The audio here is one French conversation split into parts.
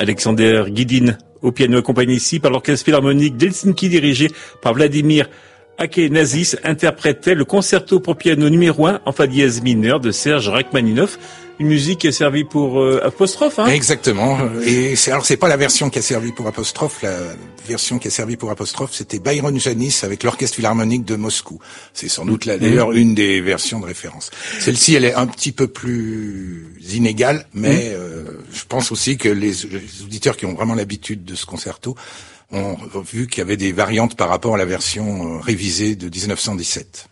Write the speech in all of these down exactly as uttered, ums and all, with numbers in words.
Alexander Guidin au piano, accompagné ici par l'Orchestre Philharmonique d'Helsinki dirigé par Vladimir Akenazis, interprétait le concerto pour piano numéro un en fa dièse mineur de Serge Rachmaninov. Une musique qui a servi pour euh, apostrophe, hein? Exactement. Et c'est, alors c'est pas la version qui a servi pour apostrophe. La version qui a servi pour apostrophe, c'était Byron Janis avec l'Orchestre Philharmonique de Moscou. C'est sans doute là, d'ailleurs, une des versions de référence. Celle-ci, elle est un petit peu plus inégale, mais mmh. euh, je pense aussi que les, les auditeurs qui ont vraiment l'habitude de ce concerto ont vu qu'il y avait des variantes par rapport à la version révisée de dix-neuf cent dix-sept.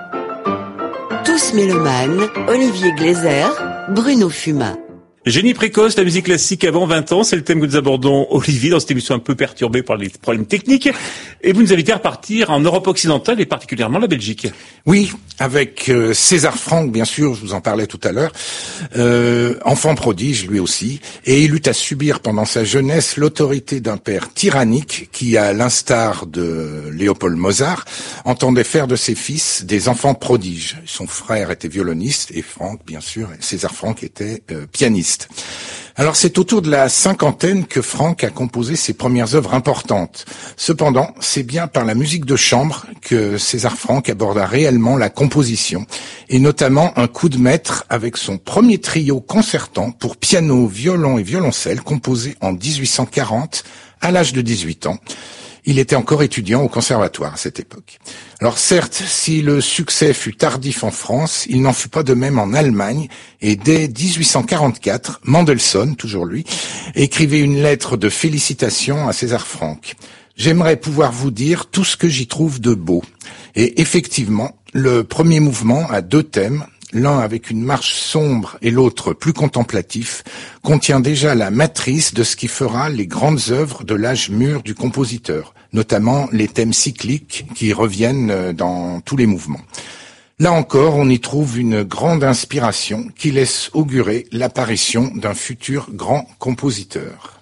Tous mélomanes, Olivier Gleiser, Bruno Fuma. Génie précoce, la musique classique avant vingt ans, c'est le thème que nous abordons, Olivier, dans cette émission un peu perturbée par les problèmes techniques. Et vous nous invitez à repartir en Europe occidentale et particulièrement la Belgique. Oui, avec euh, César Franck, bien sûr, je vous en parlais tout à l'heure, euh, enfant prodige lui aussi, et il eut à subir pendant sa jeunesse l'autorité d'un père tyrannique qui, à l'instar de Léopold Mozart, entendait faire de ses fils des enfants prodiges. Son frère était violoniste et Franck, bien sûr, César Franck était euh, pianiste. Alors c'est autour de la cinquantaine que Franck a composé ses premières œuvres importantes. Cependant, c'est bien par la musique de chambre que César Franck aborda réellement la composition, et notamment un coup de maître avec son premier trio concertant pour piano, violon et violoncelle, composé en dix-huit cent quarante, à l'âge de dix-huit ans. Il était encore étudiant au conservatoire à cette époque. Alors certes, si le succès fut tardif en France, il n'en fut pas de même en Allemagne, et dès dix-huit cent quarante-quatre, Mendelssohn, toujours lui, écrivait une lettre de félicitations à César Franck. « J'aimerais pouvoir vous dire tout ce que j'y trouve de beau. » Et effectivement, le premier mouvement a deux thèmes, l'un avec une marche sombre et l'autre plus contemplatif, contient déjà la matrice de ce qui fera les grandes œuvres de l'âge mûr du compositeur, notamment les thèmes cycliques qui reviennent dans tous les mouvements. Là encore, on y trouve une grande inspiration qui laisse augurer l'apparition d'un futur grand compositeur.